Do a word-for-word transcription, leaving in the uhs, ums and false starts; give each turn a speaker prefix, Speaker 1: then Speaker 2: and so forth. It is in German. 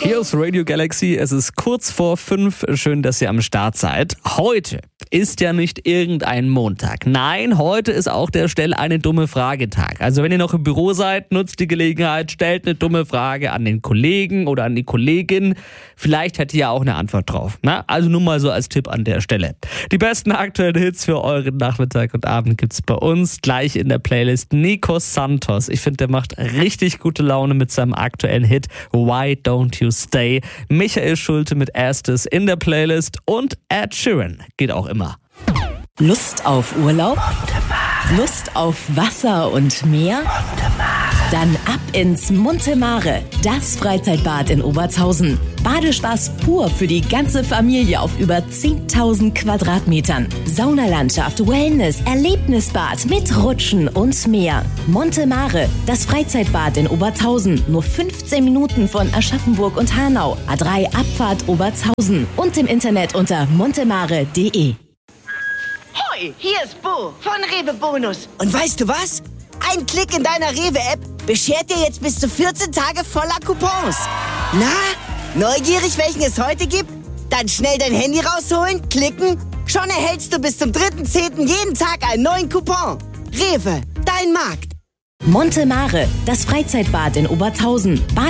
Speaker 1: Hier ist Radio Galaxy, es ist kurz vor fünf. Schön, dass ihr am Start seid. Heute ist ja nicht irgendein Montag. Nein, heute ist auch der Stell eine dumme Frage-Tag. Also wenn ihr noch im Büro seid, nutzt die Gelegenheit, stellt eine dumme Frage an den Kollegen oder an die Kollegin. Vielleicht hätte ihr ja auch eine Antwort drauf. Na, also nur mal so als Tipp an der Stelle. Die besten aktuellen Hits für euren Nachmittag und Abend gibt's bei uns. Gleich in der Playlist Nico Santos. Ich finde, der macht richtig gute Laune mit seinem aktuellen Hit Why Don't You Stay. Michael Schulte mit Erstes in der Playlist und Ed Sheeran geht auch immer.
Speaker 2: Lust auf Urlaub? Lust auf Wasser und Meer? Dann ab ins Monte Mare, das Freizeitbad in Obertshausen. Badespaß pur für die ganze Familie auf über zehntausend Quadratmetern. Saunalandschaft, Wellness, Erlebnisbad mit Rutschen und mehr. Monte Mare, das Freizeitbad in Obertshausen. Nur fünfzehn Minuten von Aschaffenburg und Hanau. A drei Abfahrt Obertshausen. Und im Internet unter montemare punkt de.
Speaker 3: Hoi, hier ist Bo von Rewe Bonus.
Speaker 4: Und weißt du was? Ein Klick in deiner Rewe-App beschert dir jetzt bis zu vierzehn Tage voller Coupons. Na, neugierig, welchen es heute gibt? Dann schnell dein Handy rausholen, klicken. Schon erhältst du bis zum dritten zehnten jeden Tag einen neuen Coupon. Rewe, dein Markt.
Speaker 2: Monte Mare, das Freizeitbad in Obertshausen.